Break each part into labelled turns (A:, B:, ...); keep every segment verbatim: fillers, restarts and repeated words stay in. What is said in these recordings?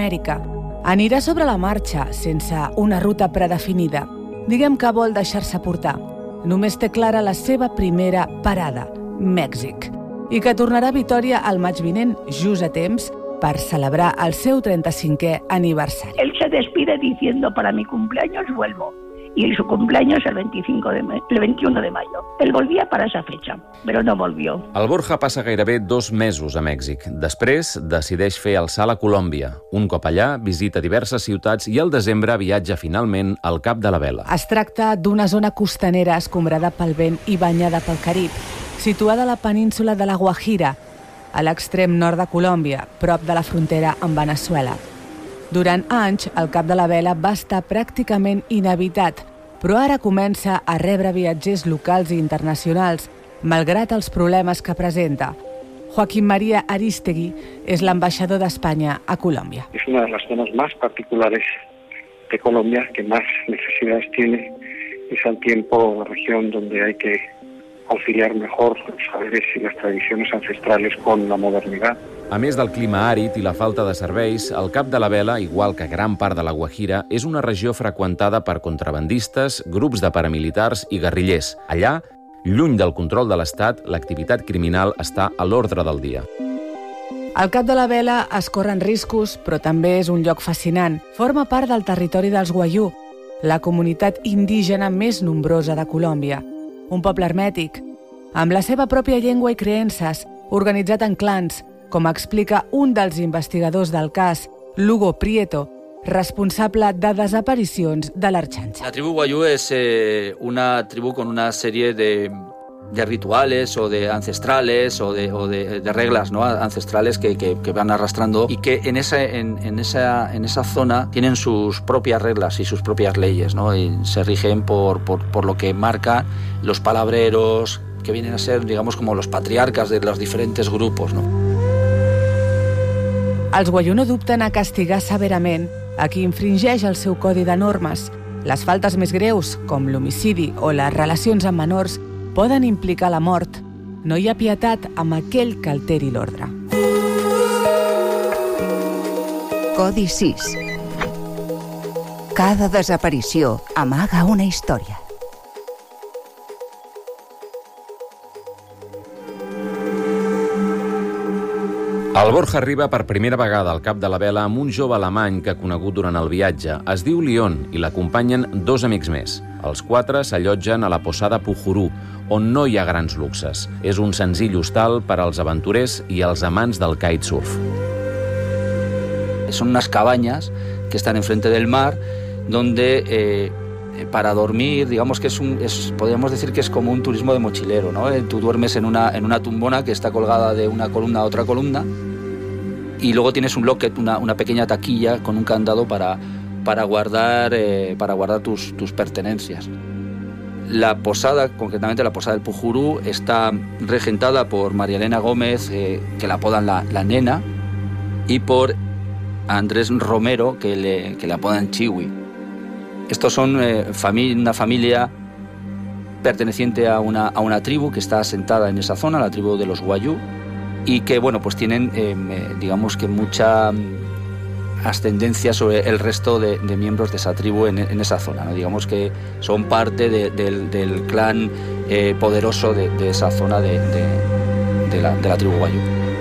A: Sud-amèrica. Anirà sobre la marxa, sense una ruta predefinida. Diguem que vol deixar-se portar. Només té clara la seva primera parada, Mèxic, i que tornarà a Vitòria al maig vinent, just a temps, per celebrar el seu trenta-cinquè aniversari.
B: Él se despide diciendo, para mi cumpleaños vuelvo. Y su cumpleaños el, veinticinco de mayo, el veintiuno de mayo. Él volvía para esa fecha, però no volvió.
C: El Borja passa gairebé dos mesos a Mèxic. Després decideix fer el salt a Colòmbia. Un cop allà, visita diverses ciutats i al desembre viatja finalment al Cap de la Vela.
A: Es tracta d'una zona costanera escombrada pel vent i banyada pel Carib, situada a la península de la Guajira, a l'extrem nord de Colòmbia, prop de la frontera amb Veneçuela. Durant anys, el Cap de la Vela va estar pràcticament inhabitat, però ara comença a rebre viatgers locals i internacionals, malgrat els problemes que presenta. Joaquín María Aristegui és l'ambaixador d'Espanya a Colòmbia.
D: Es una de las zonas más particulares de Colombia, que más necesidades tiene. Es al tiempo la región donde hay que conciliar mejor los saberes y las tradiciones ancestrales con la modernidad.
C: A més del clima àrid i la falta de serveis, el Cap de la Vela, igual que gran part de la Guajira, és una regió freqüentada per contrabandistes, grups de paramilitars i guerrillers. Allà, lluny del control de l'Estat, l'activitat criminal està a l'ordre del dia.
A: Al Cap de la Vela es corren riscos, però també és un lloc fascinant. Forma part del territori dels Wayuu, la comunitat indígena més nombrosa de Colòmbia. Un poble hermètic, amb la seva pròpia llengua i creences, organitzat en clans, com explica un dels investigadors del cas, Lugo Prieto, responsable de desaparicions de l'Arxanxa.
E: La tribu Wayuu es eh, una tribu con una serie de, de rituales o de ancestrales o de, o de, de reglas, ¿no?, ancestrales que, que, que van arrastrando y que en esa, en, en, esa, en esa zona tienen sus propias reglas y sus propias leyes, ¿no? Y se rigen por, por, por lo que marcan los palabreros, que vienen a ser, digamos, como los patriarcas de los diferentes grupos, ¿no?
A: Els Wayuu no dubten a castigar severament a qui infringeix el seu codi de normes. Les faltes més greus, com l'homicidi o les relacions amb menors, poden implicar la mort. No hi ha pietat amb aquell que alteri l'ordre.
F: Codi sis. Cada desaparició amaga una història.
C: El Borja arriba per primera vegada al Cap de la Vela amb un jove alemany que ha conegut durant el viatge. Es diu Leon i l'acompanyen dos amics més. Els quatre s'allotgen a la Posada Pujurú, on no hi ha grans luxes. És un senzill hostal per als aventurers i els amants del kitesurf.
E: Son unas cabañas que están enfrente del mar, donde eh, para dormir, digamos que es un, es, podríamos decir que es como un turismo de mochilero, ¿no? Tú duermes en una, en una tumbona que está colgada de una columna a otra columna y luego tienes un locket, una, una pequeña taquilla con un candado para, para guardar, eh, para guardar tus, tus pertenencias. La posada, concretamente la posada del Pujurú, está regentada por María Elena Gómez, eh, que la apodan la, la Nena, y por Andrés Romero, que le, que le apodan Chiwi. Estos son eh, fami- una familia perteneciente a una, a una tribu que está asentada en esa zona, la tribu de los Wayuu, y que, bueno, pues tienen, eh, digamos que mucha ascendencia sobre el resto de, de miembros de esa tribu en, en esa zona, ¿no? Digamos que son parte de, de, del clan eh, poderoso de, de esa zona de, de, de, la, de la tribu Wayuu.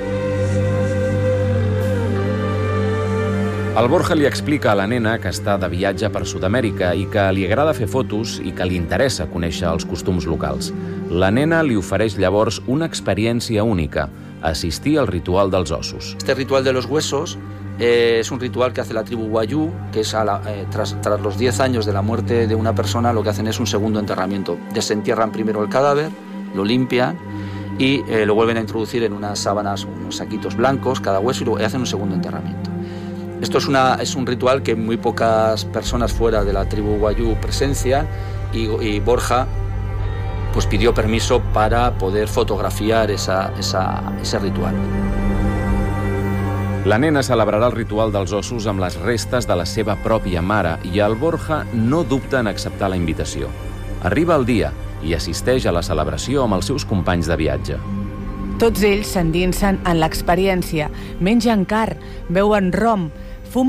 C: El Borja li explica a la nena que està de viatge per Sud-amèrica i que li agrada fer fotos i que li interessa conèixer els costums locals. La nena li ofereix llavors una experiència única, assistir al ritual dels ossos.
E: Este ritual de los huesos eh, es un ritual que hace la tribu Wayuu, que es a la, eh, tras, tras los diez años de la muerte de una persona, lo que hacen es un segundo enterramiento. Desentierran primero el cadáver, lo limpian y eh, lo vuelven a introducir en unas sábanas, unos saquitos blancos, cada hueso, y luego hacen un segundo enterramiento. Esto es, una, es un ritual que muy pocas personas fuera de la tribu Wayuu presencian y, y Borja pues pidió permiso para poder fotografiar esa, esa, ese ritual.
C: La nena celebrarà el ritual dels ossos amb les restes de la seva pròpia mare i el Borja no dubta en acceptar la invitació. Arriba el dia i assisteix a la celebració amb els seus companys de viatge.
A: Tots ells s'endinsen en l'experiència, mengen car, beuen rom,